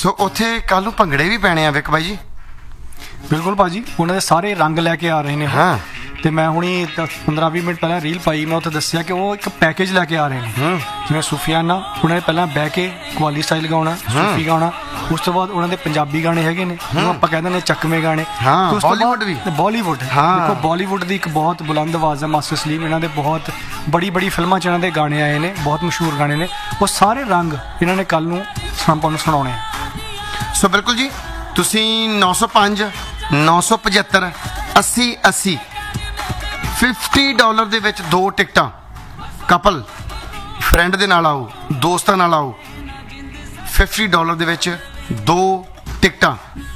ਸੋ ਉੱਥੇ ਕੱਲ ਨੂੰ ਭੰਗੜੇ ਵੀ ਪੈਣੇ ਆ ਵਿਕ ਬਾਈ ਜੀ? ਬਿਲਕੁਲ ਭਾਜੀ, ਉਹਨਾਂ ਦੇ ਸਾਰੇ ਰੰਗ ਲੈ ਕੇ ਆ ਰਹੇ ਨੇ। ਹਾਂ, ਤੇ ਮੈਂ ਹੁਣੀ 15-20 ਮਿੰਟ ਪਹਿਲਾਂ ਰੀਲ ਪਾਈ, ਮੈਂ ਉੱਥੇ ਦੱਸਿਆ ਕਿ ਉਹ ਇੱਕ ਪੈਕੇਜ ਲੈ ਕੇ ਆ ਰਹੇ ਨੇ। ਜਿਵੇਂ ਸੂਫੀਆਨਾ, ਉਹਨਾਂ ਨੇ ਪਹਿਲਾਂ ਬਹਿ ਕੇ ਕਵਾਲੀ ਸਟਾਈਲ ਗਾਉਣਾ, ਸੂਫੀ ਗਾਉਣਾ, ਉਸ ਤੋਂ ਬਾਅਦ ਉਹਨਾਂ ਦੇ ਪੰਜਾਬੀ ਗਾਣੇ ਹੈਗੇ ਨੇ, ਜਿਹਨੂੰ ਆਪਾਂ ਕਹਿੰਦੇ ਨੇ ਚੱਕਵੇਂ ਗਾਣੇ। ਬਾਲੀਵੁੱਡ ਵੀ, ਬਾਲੀਵੁੱਡ ਦੇਖੋ, ਬਾਲੀਵੁੱਡ ਦੀ ਇੱਕ ਬਹੁਤ ਬੁਲੰਦ ਆਵਾਜ਼ ਹੈ ਮਾਸਟਰ ਸਲੀਮ, ਇਹਨਾਂ ਦੇ ਬਹੁਤ ਬੜੀ ਫਿਲਮਾਂ 'ਚ ਇਹਨਾਂ ਦੇ ਗਾਣੇ ਆਏ ਨੇ, ਬਹੁਤ ਮਸ਼ਹੂਰ ਗਾਣੇ ਨੇ। ਉਹ ਸਾਰੇ ਰੰਗ ਇਹਨਾਂ ਨੇ ਕੱਲ ਨੂੰ ਆਪਾਂ ਨੂੰ ਸੁਣਾਉਣੇ ਆ। ਸੋ ਬਿਲਕੁਲ ਜੀ, ਤੁਸੀਂ 905 975 80 $50 ਦੇ ਵਿੱਚ 2 ਟਿਕਟਾਂ, ਕਪਲ ਫਰੈਂਡ ਦੇ ਨਾਲ ਆਓ, ਦੋਸਤਾਂ ਨਾਲ ਆਓ, $50 ਦੇ ਵਿੱਚ 2 ਟਿਕਟਾਂ